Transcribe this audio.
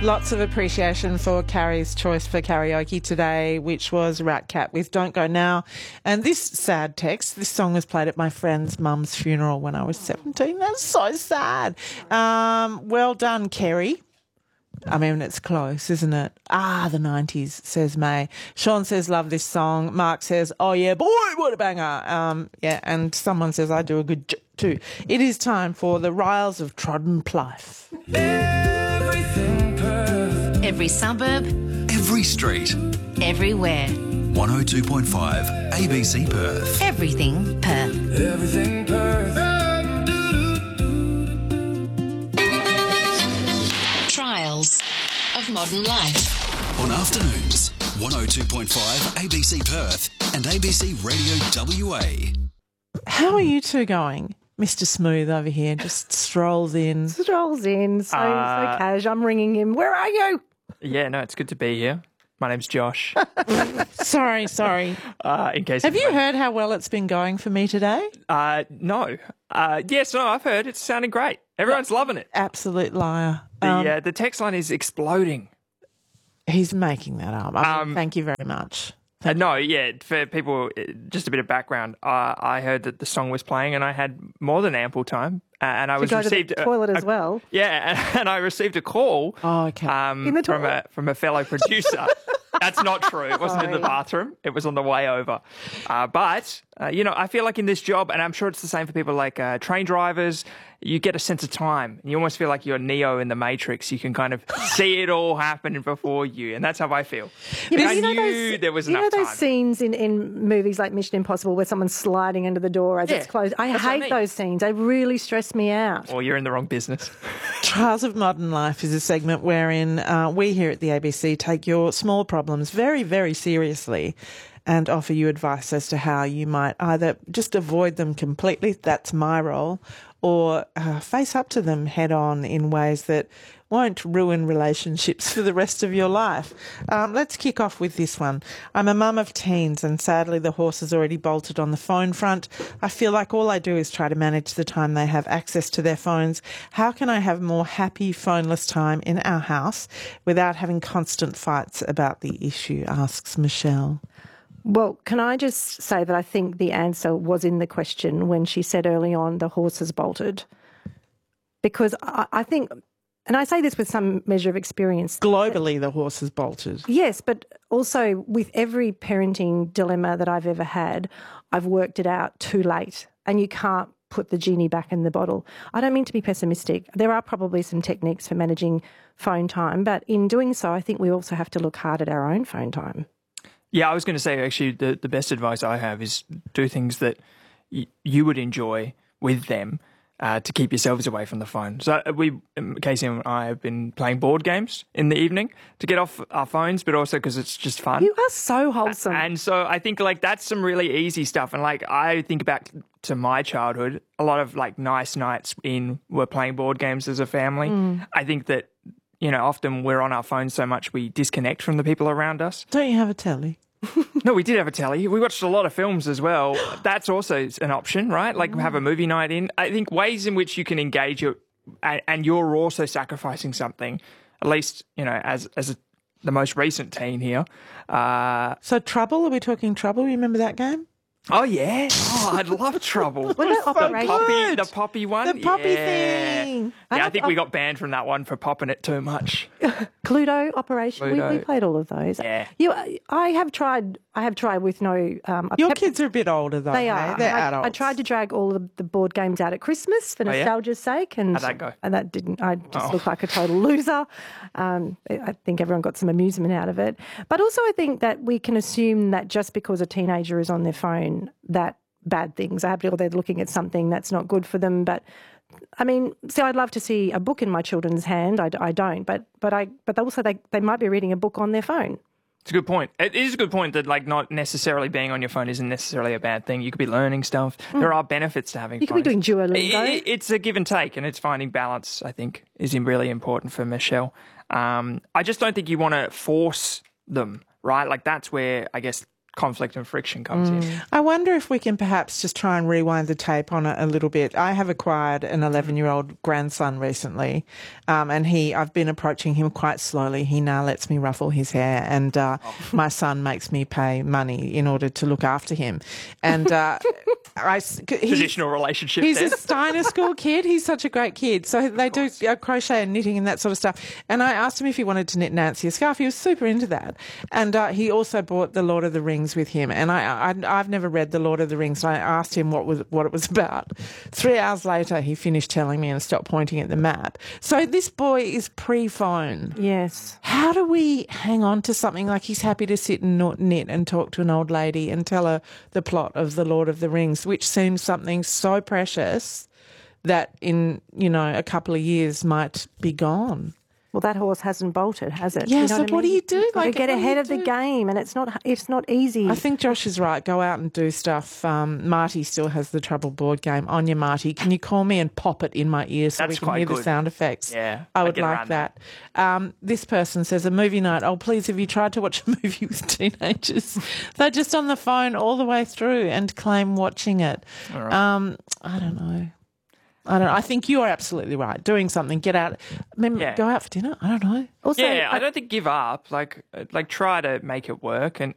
Lots of appreciation for Carrie's choice for karaoke today, which was Rat Cat with Don't Go Now. And this sad text, this song was played at my friend's mum's funeral when I was 17. That's so sad. Well done, Kerry. I mean, it's close, isn't it? The 90s, says May. Sean says, love this song. Mark says, oh, yeah, boy, what a banger. And someone says, I do a good too. It is time for the Riles of Trodden Life. Everything Perth. Every suburb. Every street. Everywhere. 102.5 ABC Perth. Everything Perth. Everything Perth. Trials of Modern Life. On afternoons, 102.5 ABC Perth and ABC Radio WA. How are you two going? Mr. Smooth over here just strolls in. So cash. I'm ringing him. Where are you? Yeah, no, it's good to be here. My name's Josh. Sorry. In case Have you heard how well it's been going for me today? No. Yes, no, I've heard. It's sounding great. Everyone's loving it. Absolute liar. The text line is exploding. He's making that up. Thank you very much. No, yeah, for people, just a bit of background. I heard that the song was playing and I had more than ample time. And I To go received to the toilet as well. Yeah, and I received a call In the toilet? from a fellow producer. That's not true. It wasn't in the bathroom. It was on the way over. But I feel like in this job, and I'm sure it's the same for people like train drivers, you get a sense of time. You almost feel like you're Neo in the Matrix. You can kind of see it all happen before you, and that's how I feel. Yeah, I knew there was enough time. You know those scenes in movies like Mission Impossible where someone's sliding under the door as it's closed? I hate those scenes. They really stress me out. Or you're in the wrong business. Trials of Modern Life is a segment wherein we here at the ABC take your small problems very, very seriously and offer you advice as to how you might either just avoid them completely, that's my role, or face up to them head on in ways that won't ruin relationships for the rest of your life. Let's kick off with this one. I'm a mum of teens and sadly the horse has already bolted on the phone front. I feel like all I do is try to manage the time they have access to their phones. How can I have more happy phoneless time in our house without having constant fights about the issue, asks Michelle. Well, can I just say that I think the answer was in the question when she said early on the horse has bolted? Because I think, and I say this with some measure of experience. Globally, the horse has bolted. Yes, but also with every parenting dilemma that I've ever had, I've worked it out too late and you can't put the genie back in the bottle. I don't mean to be pessimistic. There are probably some techniques for managing phone time, but in doing so, I think we also have to look hard at our own phone time. Yeah, I was going to say, actually, the best advice I have is do things that you would enjoy with them to keep yourselves away from the phone. So Casey and I have been playing board games in the evening to get off our phones, but also because it's just fun. You are so wholesome. And so I think, that's some really easy stuff. And, I think back to my childhood, a lot of, nice nights we're playing board games as a family. I think that, often we're on our phones so much we disconnect from the people around us. Don't you have a telly? No, we did have a telly. We watched a lot of films as well. That's also an option, right? Have a movie night in. I think ways in which you can engage and you're also sacrificing something, at least, as the most recent teen here. So Trouble, are we talking Trouble? You remember that game? Oh, yeah. Oh, I'd love Trouble. What about Operation? The Poppy one? The Poppy thing. Yeah, I think we got banned from that one for popping it too much. Cluedo, Operation. We played all of those. Yeah. I have tried with no... Your kids are a bit older, though. They are. They're adults. I tried to drag all of the board games out at Christmas for nostalgia's sake. And how'd that go? And that didn't. I just looked like a total loser. I think everyone got some amusement out of it. But also I think that we can assume that just because a teenager is on their phone, that bad things are happening or they're looking at something that's not good for them. But I mean, I'd love to see a book in my children's hand. I don't, but also they might be reading a book on their phone. It's a good point. It is a good point that not necessarily being on your phone isn't necessarily a bad thing. You could be learning stuff. There are benefits to having You phones. could be doing Duolingo. It's a give and take, and it's finding balance, I think, is really important for Michelle. I just don't think you want to force them, right? That's where, I guess, conflict and friction comes in. I wonder if we can perhaps just try and rewind the tape on it a little bit. I have acquired an 11-year-old grandson recently, and I've been approaching him quite slowly. He now lets me ruffle his hair, and my son makes me pay money in order to look after him. And Traditional relationship. He's then. a Steiner school kid. He's such a great kid. So they do crochet and knitting and that sort of stuff. And I asked him if he wanted to knit Nancy a scarf. He was super into that. And he also bought The Lord of the Rings with him. And I've never read The Lord of the Rings. So I asked him what it was about. 3 hours later, he finished telling me and stopped pointing at the map. So this boy is pre-phone. Yes. How do we hang on to something like he's happy to sit and knit and talk to an old lady and tell her the plot of The Lord of the Rings, which seems something so precious that in, a couple of years might be gone? Well, that horse hasn't bolted, has it? Yeah, You know so I what do mean? you do? You've got to Like, get what do ahead you of the do? game, and it's not easy. I think Josh is right. Go out and do stuff. Marty still has the Trouble board game. Anya, Marty, can you call me and pop it in my ear so That's we can quite hear the good. sound effects? Yeah, I I'd would get like around that. This person says, a movie night. Oh, please, have you tried to watch a movie with teenagers? They're just on the phone all the way through and claim watching it. All right. I don't know. I think you are absolutely right. Doing something, get out. Yeah. Go out for dinner. I don't know. Also, Yeah, I don't think give up. Like try to make it work. And